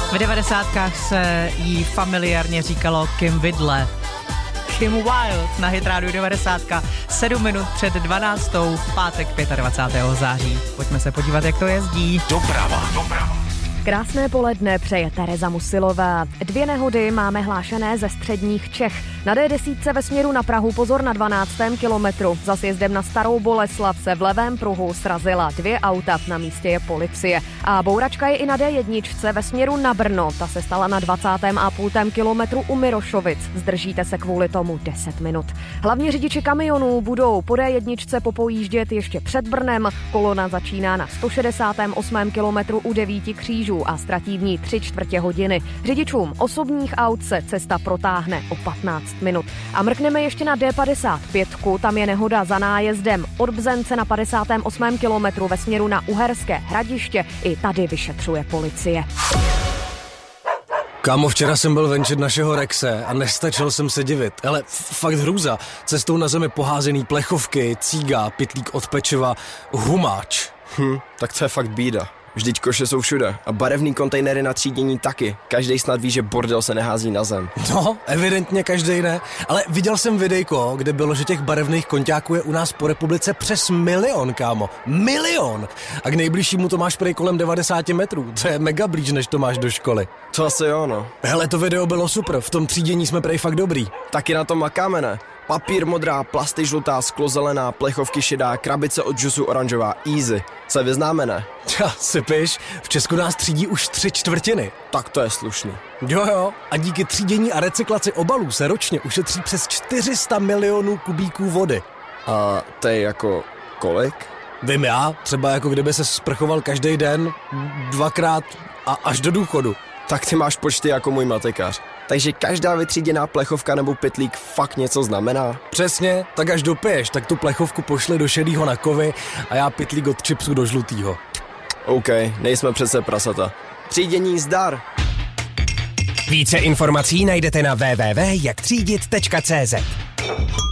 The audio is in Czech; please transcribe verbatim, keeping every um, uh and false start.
V devadesátkách se jí familiárně říkalo Kim Widle. Kim Wilde na Hit Radio devadesát, sedm minut před dvanáctou v pátek dvacátého pátého září. Pojďme se podívat, jak to jezdí. Doprava. Doprava. Krásné poledne přeje Tereza Musilová. Dvě nehody máme hlášené ze středních Čech. Na D deset ve směru na Prahu pozor na dvanáctém kilometru. Za sjezdem na Starou Boleslav se v levém pruhu srazila dvě auta, na místě je policie. A bouračka je i na D jedna ve směru na Brno. Ta se stala na dvacátém a půl kilometru u Mirošovic. Zdržíte se kvůli tomu deset minut. Hlavně řidiči kamionů budou po D jedna popojíždět ještě před Brnem. Kolona začíná na sto šedesátém osmém kilometru u Devíti křížů a ztratí v ní tři čtvrtě hodiny. Řidičům osobních aut se cesta protáhne o patnáct minut. A mrkneme ještě na D padesát pět, tam je nehoda za nájezdem od Bzence na padesátém osmém kilometru ve směru na Uherské Hradiště. I tady vyšetřuje policie. Kámo, včera jsem byl venčit našeho Rexe a nestačil jsem se divit. Ale fakt hrůza. Cestou na zemi poházený plechovky, cíga, pytlík od pečiva, humáč. Hm, tak to je fakt bída. Vždyť koše jsou všude a barevný kontejnery na třídění taky. Každej snad ví, že bordel se nehází na zem. No, evidentně každej ne. Ale viděl jsem videjko, kde bylo, že těch barevných konťáků je u nás po republice přes milion, kámo. Milion! A k nejbližšímu to máš prej kolem devadesát metrů. To je mega blíž, než to máš do školy. To asi jo, no. Hele, to video bylo super. V tom třídění jsme prej fakt dobrý. Taky na tom makáme, ne? Papír modrá, plasty žlutá, sklo zelená, plechovky šedá, krabice od džusu oranžová, easy. Se vyznáme, ne? Ja, sypiš, v Česku nás třídí už tři čtvrtiny. Tak to je slušný. Jo jo, a díky třídění a recyklaci obalů se ročně ušetří přes čtyři sta milionů kubíků vody. A to je jako kolik? Vím já, třeba jako kdyby se sprchoval každý den, dvakrát a až do důchodu. Tak ty máš počty jako můj matikář. Takže každá vytříděná plechovka nebo pytlík fakt něco znamená? Přesně, tak až dopiješ, tak tu plechovku pošli do šedýho na kovy a já pytlík od chipsu do žlutýho. OK, nejsme přece prasata. Třídění zdar! Více informací najdete na w w w tečka jak třídit tečka c z.